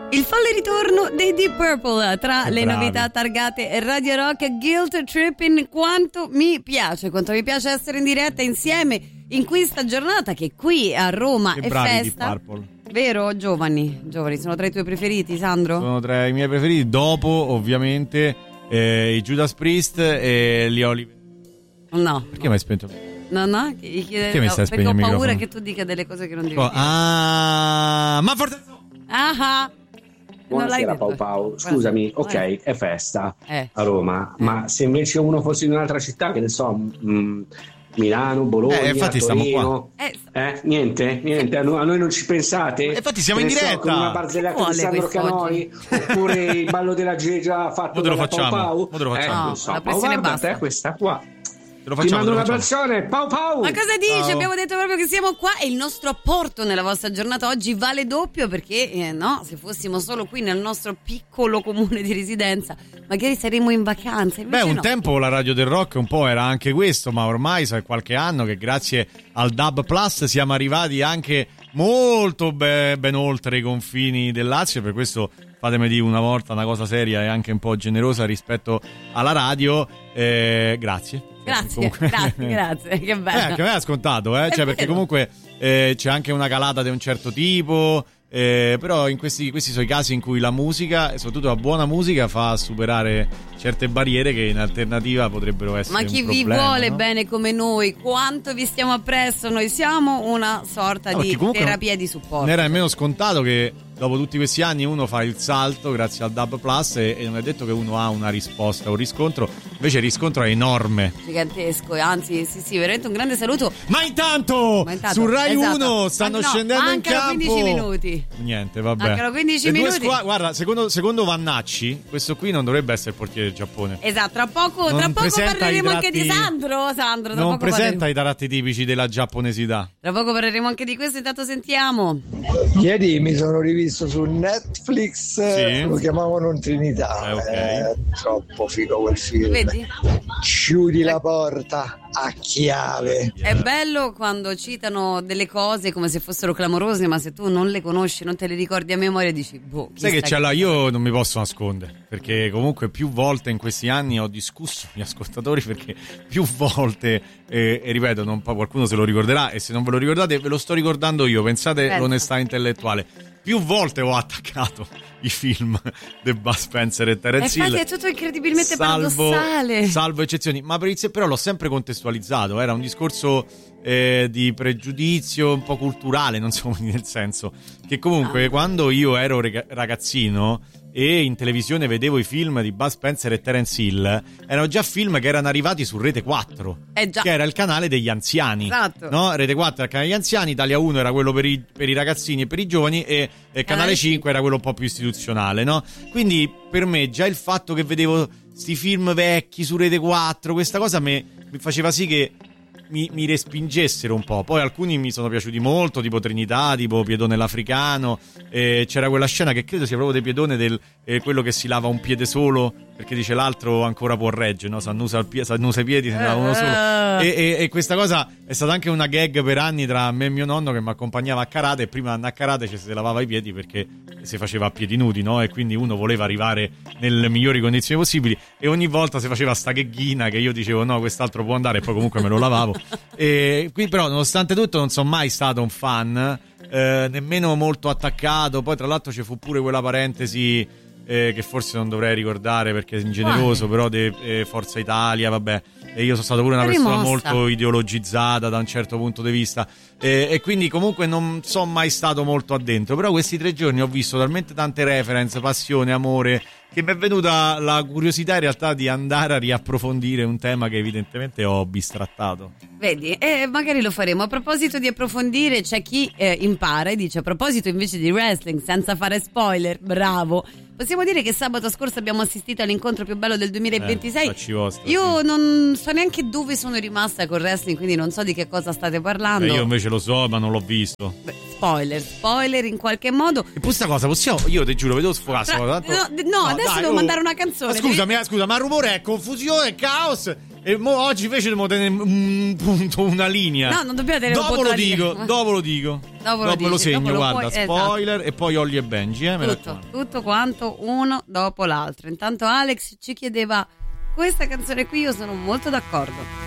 Il folle ritorno dei Deep Purple tra le novità targate Radio Rock. Guilt Tripping, quanto mi piace essere in diretta insieme in questa giornata che qui a Roma che è bravi festa. Deep Purple. Vero? Giovani, sono tra i tuoi preferiti, Sandro? Sono tra i miei preferiti, dopo ovviamente i Judas Priest e gli Oliver. No. Perché mi hai spento? No, Perché mi stai perché ho spegnendo il paura microfono? che tu dica delle cose che non devi dire. Ma forse Ah. Buonasera Pau Pau, scusami, ok, è festa a Roma, ma se invece uno fosse in un'altra città, che ne so, Milano, Bologna, infatti Torino, stiamo niente, a noi non ci pensate? Infatti siamo in Che ne so, diretta. con una barzelletta di Sandro Canori, oppure il ballo della Gegia fatto da Pau Pau? Mo te lo facciamo. La pressione guarda basta. te questa qua. Ti mando un abbraccione, Pau Pau! Ma cosa dici? Ciao. Abbiamo detto proprio che siamo qua e il nostro apporto nella vostra giornata oggi vale doppio perché no, se fossimo solo qui nel nostro piccolo comune di residenza magari saremmo in vacanza. Beh, un tempo la radio del rock un po' era anche questo, ma ormai sa qualche anno che grazie al DAB Plus siamo arrivati anche molto ben oltre i confini del Lazio, per questo fatemi dire una volta una cosa seria e anche un po' generosa rispetto alla radio. Grazie. Grazie, che bello. Che me l'ha scontato, cioè, vero. perché comunque c'è anche una calata di un certo tipo, però in questi sono i casi in cui la musica, e soprattutto la buona musica, fa superare certe barriere che in alternativa potrebbero essere Ma chi un problema, vi vuole no? bene come noi, quanto vi stiamo appresso, noi siamo una sorta di terapia di supporto. Non era nemmeno scontato che dopo tutti questi anni uno fa il salto grazie al DAB Plus e non è detto che uno ha una risposta o un riscontro, invece il riscontro è enorme, gigantesco, anzi sì, veramente un grande saluto. ma intanto su Rai 1 stanno scendendo in campo 15 minuti. Niente, vabbè. Mancano 15 minuti. Guarda, secondo Vannacci questo qui non dovrebbe essere il portiere del Giappone. Esatto, tra poco parleremo anche di Sandro, non presenta i tratti tipici della giapponesità. Tra poco parleremo anche di questo, intanto sentiamo. Ieri mi sono rivisto su Netflix, Sì. lo chiamavano in Trinità, ok. troppo figo quel film. Vedi? Chiudi la porta a chiave. È bello quando citano delle cose come se fossero clamorose, ma se tu non le conosci, non te le ricordi a memoria, dici boh. Sai che c'è là, io non mi posso nascondere, perché comunque più volte in questi anni ho discusso con gli ascoltatori, perché più volte e ripeto, qualcuno se lo ricorderà, e se non ve lo ricordate ve lo sto ricordando io, pensate l'onestà intellettuale. Più volte ho attaccato i film di Bud Spencer e Terence Hill. Infatti è tutto incredibilmente paradossale. Salvo eccezioni, ma però l'ho sempre contestualizzato. Era un discorso di pregiudizio un po' culturale, non so, nel senso che comunque quando io ero ragazzino e in televisione vedevo i film di Bud Spencer e Terence Hill, erano già film che erano arrivati su Rete 4, che era il canale degli anziani. Esatto. No? Rete 4 era il canale degli anziani, Italia 1 era quello per i ragazzini e per i giovani, e Canale 5 era quello un po' più istituzionale, no? Quindi per me già il fatto che vedevo sti film vecchi su Rete 4, questa cosa mi faceva sì che mi respingessero un po'. Poi alcuni mi sono piaciuti molto, tipo Trinità, tipo Piedone l'Africano, c'era quella scena che credo sia proprio di Piedone quello che si lava un piede solo perché dice l'altro ancora può reggere, no? S'annusa i piedi, se ne lava uno solo, e questa cosa è stata anche una gag per anni tra me e mio nonno, che mi accompagnava a karate, e prima di andare a karate ci si lavava i piedi perché si faceva a piedi nudi, no? E quindi uno voleva arrivare nelle migliori condizioni possibili, e ogni volta si faceva sta gheghina che io dicevo no, quest'altro può andare, e poi comunque me lo lavavo. E qui però nonostante tutto non sono mai stato un fan, nemmeno molto attaccato. Poi tra l'altro ci fu pure quella parentesi che forse non dovrei ricordare perché è ingeneroso, però Forza Italia, vabbè, e io sono stato pure una persona molto ideologizzata da un certo punto di vista, e quindi comunque non sono mai stato molto addentro. Però questi 3 giorni ho visto talmente tante reference, passione, amore, che mi è venuta la curiosità in realtà di andare a riapprofondire un tema che evidentemente ho bistrattato. Vedi, magari lo faremo. A proposito di approfondire, c'è chi impara e dice, a proposito invece di wrestling, senza fare spoiler, bravo, possiamo dire che sabato scorso abbiamo assistito all'incontro più bello del 2026. Io non so neanche dove sono rimasta col wrestling, quindi non so di che cosa state parlando. Io invece lo so, ma non l'ho visto. Spoiler in qualche modo. E questa cosa possiamo, io ti giuro, vedo sfogato. No, adesso devo mandare una canzone. Scusa, ma il rumore è confusione, caos. E oggi invece dobbiamo tenere un punto, una linea. No, non dobbiamo tenere dopo un punto. Dopo lo dico. Dopo lo segno, guarda, spoiler, esatto. E poi Olly e Benji, tutto quanto uno dopo l'altro. Intanto Alex ci chiedeva questa canzone qui, io sono molto d'accordo.